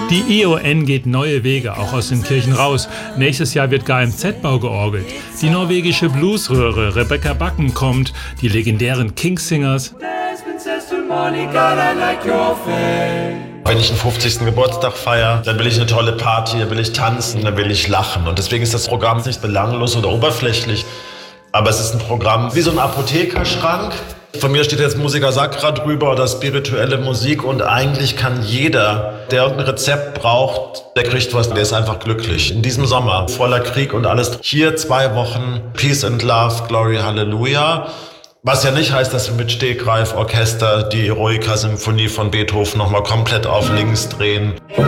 Die ION geht neue Wege, auch aus den Kirchen raus. Nächstes Jahr wird gar im Z-Bau georgelt. Die norwegische Bluesröhre Rebecca Bakken kommt, die legendären Kingsingers. Wenn ich einen 50. Geburtstag feiere, dann will ich eine tolle Party, dann will ich tanzen, dann will ich lachen. Und deswegen ist das Programm nicht belanglos oder oberflächlich, aber es ist ein Programm wie so ein Apothekerschrank. Von mir steht jetzt Musica Sacra drüber oder spirituelle Musik und eigentlich kann jeder, der irgendein Rezept braucht, der kriegt was, der ist einfach glücklich. In diesem Sommer, voller Krieg und alles, hier 2 Wochen Peace and Love, Glory, Hallelujah. Was ja nicht heißt, dass wir mit Stegreif-Orchester die Eroica-Symphonie von Beethoven nochmal komplett auf links drehen.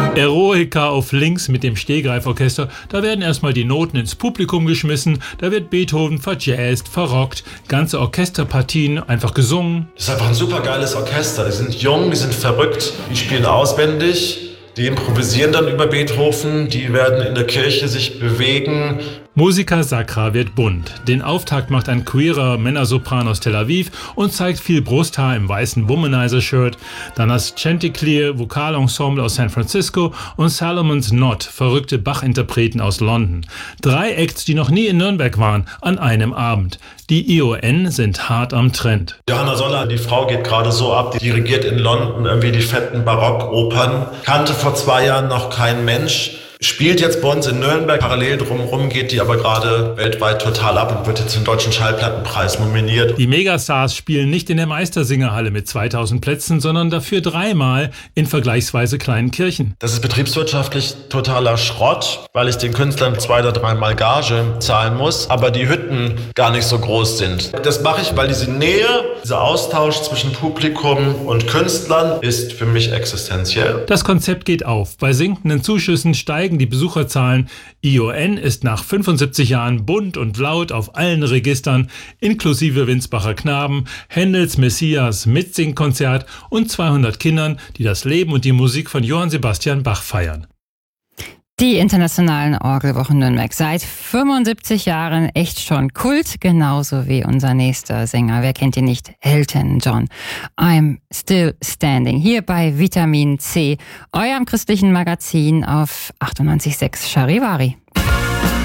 Eroica auf links mit dem Stegreif-Orchester, da werden erstmal die Noten ins Publikum geschmissen, da wird Beethoven verjazzt, verrockt, ganze Orchesterpartien einfach gesungen. Das ist einfach ein super geiles Orchester, die sind jung, die sind verrückt, die spielen auswendig. Die improvisieren dann über Beethoven, die werden in der Kirche sich bewegen. Musica Sacra wird bunt. Den Auftakt macht ein queerer Männersopran aus Tel Aviv und zeigt viel Brusthaar im weißen Womanizer-Shirt. Dann das Chanticleer Vokalensemble aus San Francisco und Salomon's Knot, verrückte Bach-Interpreten aus London. 3 Acts, die noch nie in Nürnberg waren, an einem Abend. Die ION sind hart am Trend. Johanna Soller, die Frau geht gerade so ab, die dirigiert in London irgendwie die fetten Barockopern. Kannte vor 2 Jahren noch kein Mensch. Spielt jetzt bei uns in Nürnberg, parallel drumherum geht die aber gerade weltweit total ab und wird jetzt zum Deutschen Schallplattenpreis nominiert. Die Megastars spielen nicht in der Meistersingerhalle mit 2000 Plätzen, sondern dafür 3-mal in vergleichsweise kleinen Kirchen. Das ist betriebswirtschaftlich totaler Schrott, weil ich den Künstlern 2 oder 3-mal Gage zahlen muss, aber die Hütten gar nicht so groß sind. Das mache ich, weil diese Nähe, dieser Austausch zwischen Publikum und Künstlern ist für mich existenziell. Das Konzept geht auf. Bei sinkenden Zuschüssen steigen die Besucherzahlen. ION ist nach 75 Jahren bunt und laut auf allen Registern, inklusive Winsbacher Knaben, Händels Messias Mitsingkonzert und 200 Kindern, die das Leben und die Musik von Johann Sebastian Bach feiern. Die internationalen Orgelwochen Nürnberg. Seit 75 Jahren echt schon Kult, genauso wie unser nächster Sänger. Wer kennt ihn nicht? Elton John. I'm Still Standing. Hier bei Vitamin C, eurem christlichen Magazin auf 98.6 Charivari.